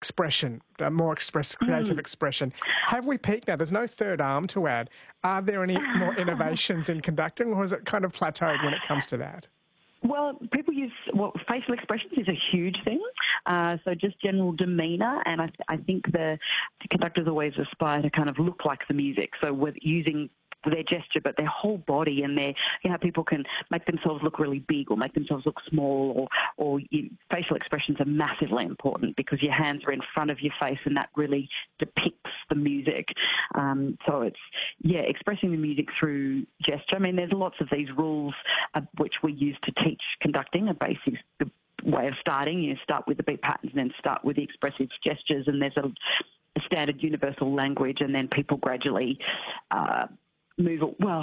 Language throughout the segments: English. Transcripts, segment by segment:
expression, more creative expression. Have we peaked now? There's no third arm to add. Are there any more innovations in conducting, or is it kind of plateaued when it comes to that? Well, people use facial expressions is a huge thing. So just general demeanour, and I think the conductors always aspire to kind of look like the music. So with using their gesture, but their whole body, and people can make themselves look really big or make themselves look small, or facial expressions are massively important because your hands are in front of your face, and that really depicts the music. So it's expressing the music through gesture. I mean, there's lots of these rules which we use to teach conducting, a basic way of starting. You start with the beat patterns and then start with the expressive gestures, and there's a standard universal language, and then people gradually move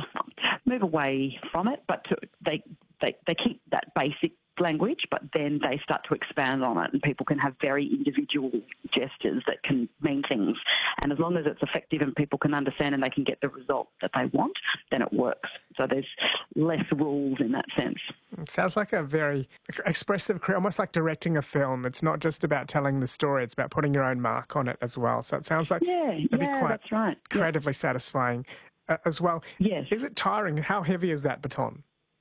away from it, but they keep that basic language, but then they start to expand on it, and people can have very individual gestures that can mean things. And as long as it's effective and people can understand and they can get the result that they want, then it works. So there's less rules in that sense. It sounds like a very expressive career, almost like directing a film. It's not just about telling the story, it's about putting your own mark on it as well. So it sounds like it'd be quite that's right. creatively satisfying as well. Yes. Is it tiring? How heavy is that baton?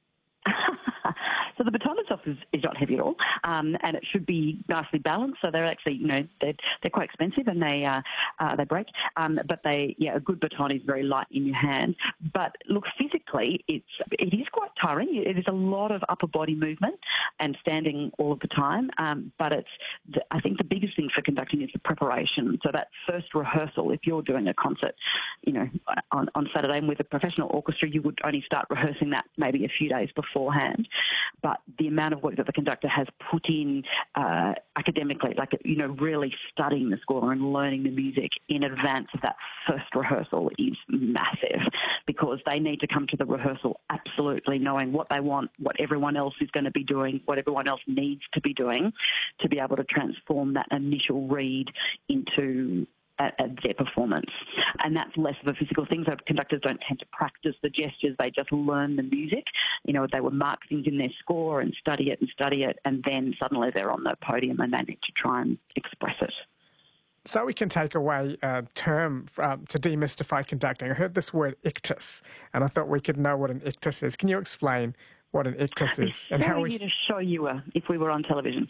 So the baton itself is not heavy at all, and it should be nicely balanced. So they're actually, they're quite expensive, and they break. But a good baton is very light in your hand. But look, physically, it is quite tiring. It is a lot of upper body movement and standing all of the time. But I think the biggest thing for conducting is the preparation. So that first rehearsal, if you're doing a concert, on Saturday and with a professional orchestra, you would only start rehearsing that maybe a few days beforehand. But the amount of work that the conductor has put in academically, really studying the score and learning the music in advance of that first rehearsal is massive, because they need to come to the rehearsal absolutely knowing what they want, what everyone else is going to be doing, what everyone else needs to be doing, to be able to transform that initial read into their performance. And that's less of a physical thing. So conductors don't tend to practice the gestures, they just learn the music. They would mark things in their score and study it, and then suddenly they're on the podium and they need to try and express it. So we can take away a term to demystify conducting. I heard this word ictus, and I thought we could know what an ictus is. Can you explain what an ictus is? And how we to show you if we were on television.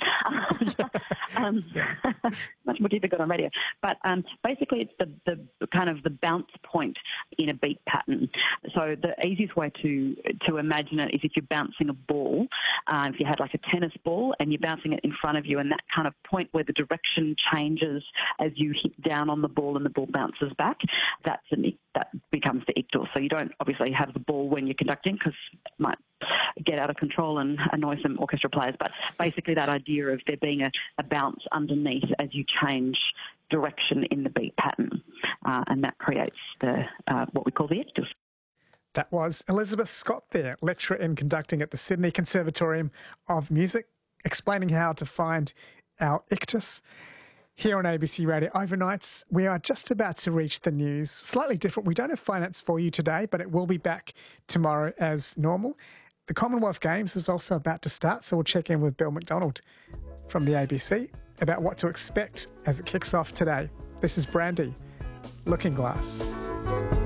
Much more difficult on radio. But basically it's the kind of the bounce point in a beat pattern. So the easiest way to imagine it is if you're bouncing a ball. If you had like a tennis ball and you're bouncing it in front of you, and that kind of point where the direction changes as you hit down on the ball and the ball bounces back, that becomes the ictus. So you don't obviously have the ball when you're conducting, because it might get out of control and annoy some orchestra players. But basically that idea of there being a bounce underneath as you change direction in the beat pattern, and that creates what we call the ictus. That was Elizabeth Scott there, lecturer in conducting at the Sydney Conservatorium of Music, explaining how to find our ictus. Here on ABC Radio Overnights, we are just about to reach the news. Slightly different. We don't have finance for you today, but it will be back tomorrow as normal. The Commonwealth Games is also about to start, so we'll check in with Bill McDonald from the ABC about what to expect as it kicks off today. This is Brandy, Looking Glass.